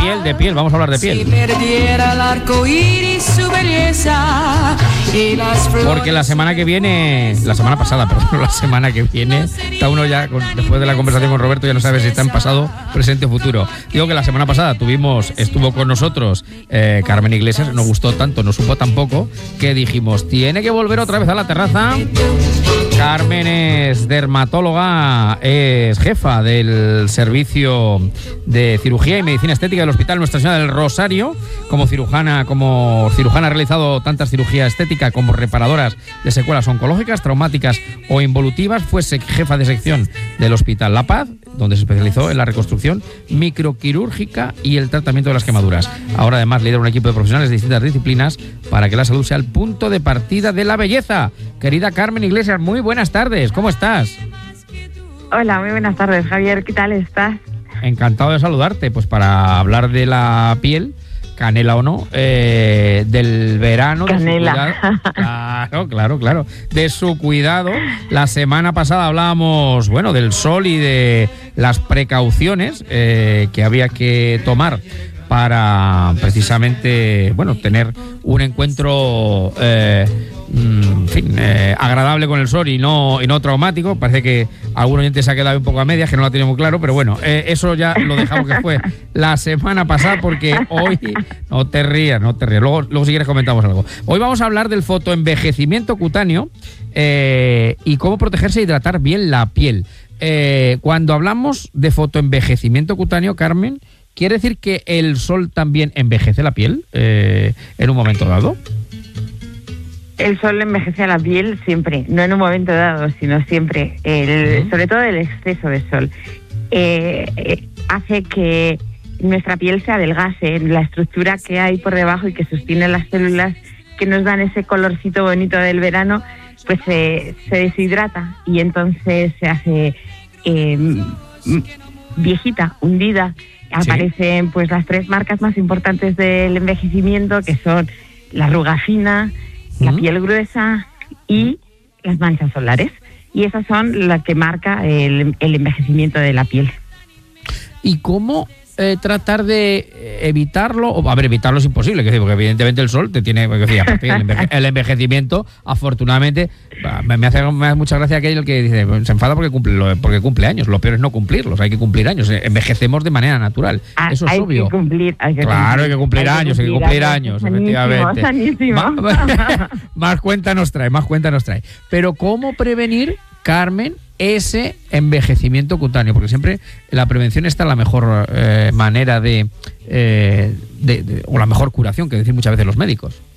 piel, vamos a hablar de piel. Si perdiera el arco iris su belleza y las flores. Porque la semana que viene, la semana pasada, perdón, la semana que viene, está uno ya, después de la conversación con Roberto, ya no sabe si está en pasado, presente o futuro. Digo que la semana pasada estuvo con nosotros Carmen Iglesias, nos gustó tanto, nos supo tan poco, que dijimos, tiene que volver otra vez a la terraza. Carmen es dermatóloga, es jefa del servicio de cirugía y medicina estética del Hospital Nuestra Señora del Rosario. Como cirujana ha realizado tantas cirugías estéticas como reparadoras de secuelas oncológicas, traumáticas o involutivas. Fue jefa de sección del Hospital La Paz, donde se especializó en la reconstrucción microquirúrgica y el tratamiento de las quemaduras. Ahora además lidera un equipo de profesionales de distintas disciplinas para que la salud sea el punto de partida de la belleza. Querida Carmen Iglesias, muy buenas tardes, ¿cómo estás? Hola, muy buenas tardes, Javier, ¿qué tal estás? Encantado de saludarte, pues para hablar de la piel, canela o no, del verano. Canela. Claro, de su cuidado. La semana pasada hablábamos, del sol y de las precauciones que había que tomar para precisamente, tener un encuentro agradable con el sol y no traumático. Parece que algún oyente se ha quedado un poco a medias, que no lo ha tenido muy claro, pero eso ya lo dejamos que fue la semana pasada, porque hoy no te rías, luego si quieres comentamos algo. Hoy vamos a hablar del fotoenvejecimiento cutáneo y cómo protegerse e hidratar bien la piel. Cuando hablamos de fotoenvejecimiento cutáneo, Carmen, ¿quiere decir que el sol también envejece la piel en un momento dado? El sol envejece a la piel siempre, no en un momento dado, sino siempre. Sobre todo el exceso de sol hace que nuestra piel se adelgase, la estructura que hay por debajo y que sostiene las células que nos dan ese colorcito bonito del verano, pues se deshidrata y entonces se hace viejita, hundida. Aparecen pues las 3 marcas más importantes del envejecimiento, que son la arruga fina, la piel gruesa y las manchas solares. Y esas son las que marca el envejecimiento de la piel. ¿Y cómo tratar de evitarlo? Evitarlo es imposible, porque evidentemente el sol te tiene... El envejecimiento, afortunadamente, me hace mucha gracia aquel que dice, se enfada porque cumple años. Lo peor es no cumplirlos, hay que cumplir años. Envejecemos de manera natural, eso es obvio. Hay que cumplir años, efectivamente. Más cuenta nos trae. Pero ¿cómo prevenir, Carmen, ese envejecimiento cutáneo? Porque siempre la prevención está la mejor manera o la mejor curación, que decir muchas veces los médicos.